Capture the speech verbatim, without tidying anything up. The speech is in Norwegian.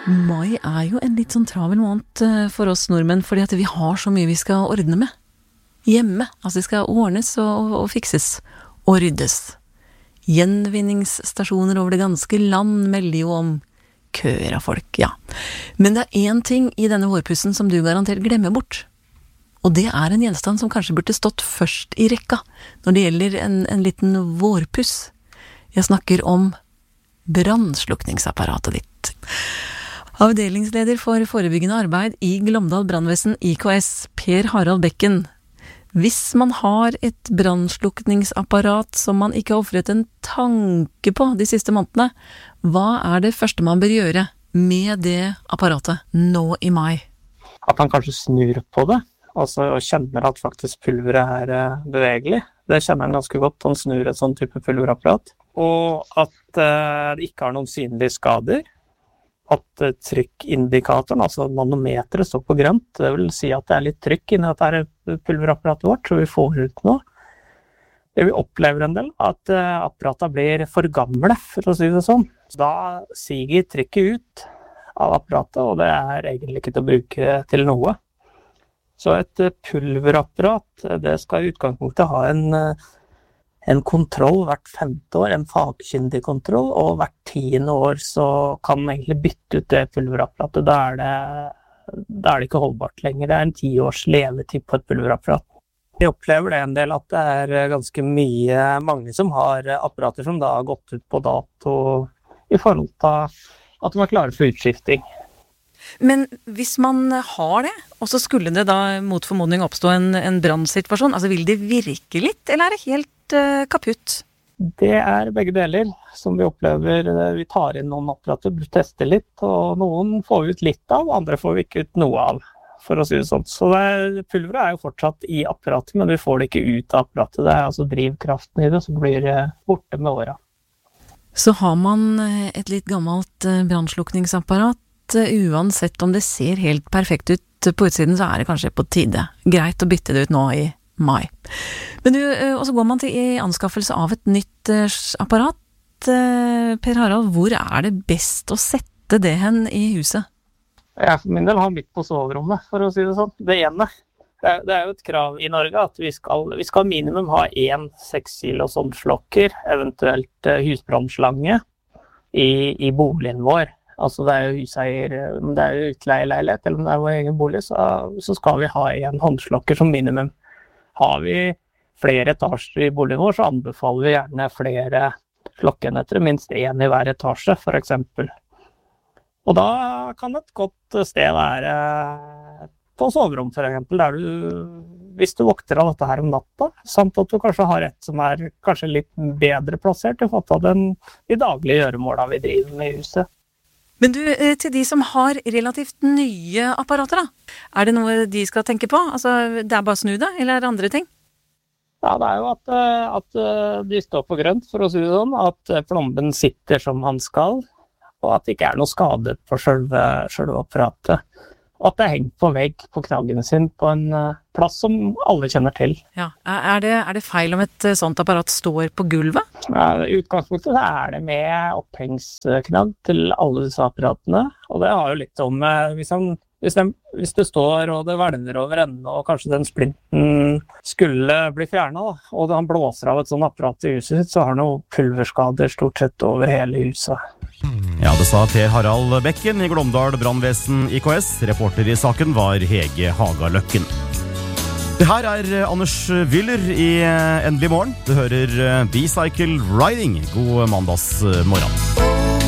Mai er jo en litt sånn travel måned for oss nordmenn, fordi at vi har så mye vi skal ordne med. Hjemme, altså det skal ordnes og, og fikses, og ryddes. Gjenvinningsstasjoner over det ganske land melder jo om køer av folk, ja. Men det er en ting i denne vårpussen som du garantert glemmer bort. Og det er en gjenstand som kanskje burde stått først i rekka, når det gjelder en, en liten vårpuss. Jeg snakker om brannslukningsapparatet ditt. Avdelingsleder for forebyggende arbeid i Glåmdal Brannvesen I K S, Per Harald Bekken. Hvis man har et brannslukningsapparat som man ikke har offret en tanke på de siste månedene, hva er det første man bør gjøre med det apparatet nå i mai? At man kanskje snur på det, altså, og kjenner at faktisk pulveret er bevegelig. Det kjenner han ganske godt, han snur et sånn type pulverapparat. Og at uh, det ikke har noen synlige skader. At uh, trykkindikatoren, altså manometret, står på grønt. Det vil si at det er litt trykk inni dette pulverapparatet vårt, så vi får ut noe. Det vi opplever en del, at uh, apparatet blir for gamle, for å si det sånn. Da siger trykket ut av apparatet, og det er egentlig ikke til å bruke til noe. Så et uh, pulverapparat, det skal i utgangspunktet ha en... Uh, En kontroll hvert femte år, en fagkyndig kontroll, og hvert tiende år så kan man egentlig bytte ut det pulverapparatet. Da er det, da er det ikke holdbart lenger. Det er en ti års levetid på et pulverapparat. Jeg opplever det en del at det er ganske mye, mange som har apparater som da har gått ut på dato i forhold til at de er klare for utskifting. Men hvis man har det, og så skulle det da mot formodning oppstå en, en brannsituasjon, altså vil det virke litt, eller er det helt uh, kaputt? Det er begge deler som vi opplever. Vi tar inn noen apparater, tester litt, og noen får vi ut litt av, andre får vi ikke ut noe av, for å si det sånn. Så det, pulveret er jo fortsatt i apparatet, men vi får det ikke ut av apparatet. Det er altså drivkraften i det som blir borte med åra. Så har man et litt gammelt brannslukningsapparat, uansett om det ser helt perfekt ut på utsiden, så er det kanskje på tide. Greit å bytte det ut nå i mai. Men du, og så går man til i anskaffelse av et nytt apparat. Per Harald, hvor er det best å sette det hen i huset? Jeg for min del har midt på soverommet, for å si det sånn. Det ene. Det er, det er jo et krav i Norge at vi skal, vi skal minimum ha en seks kilo sånn slokker, eventuelt husbrannslange, i, i boligen vår. Altså det er jo huseier, om det er jo utleieleilighet, eller om det er vår egen bolig, så, så skal vi ha en håndslokker som minimum. Har vi flere etasjer i boligen vår, så anbefaler vi gjerne flere slokkenheter, minst en i hver etasje, for eksempel. Og da kan et godt sted være på soverom, for eksempel, der du, hvis du vokter av dette her om natta, samt at du kanskje har et som er kanskje litt bedre plassert i forhold til den de daglige gjøremålene vi driver med i huset. Men du, til de som har relativt nye apparater da, er det noe de skal tenke på? Altså, det er bare å snu det, eller er det andre ting? Ja, det er jo at, at de står på grønt, for å si det sånn, at plomben sitter som han skal, og at det ikke er noe skadet på selve, selve apparatet. Og at det er hengt på vegg på knaggen sin på en plass som alle kjenner til. Ja, er det, er det feil om et sånt apparat står på gulvet? Ja, i utgangspunktet er det med opphengsknagg til alle disse apparatene. Og det har jo litt om, hvis, han, hvis, den, hvis det står og det hvelver over enden, og kanskje den splinten skulle bli fjernet, da, og han blåser av et sånt apparat i huset sitt, så har han noen pulverskader stort sett over hele huset. Ja, det sa Per Harald Bekken i Glåmdal Brannvesen I K S. Reporter i saken var Hege Hagaløkken. Det her er Anders Wyller i Endelig morgen. Du hører B-Cycle Riding. God mandagsmorgen.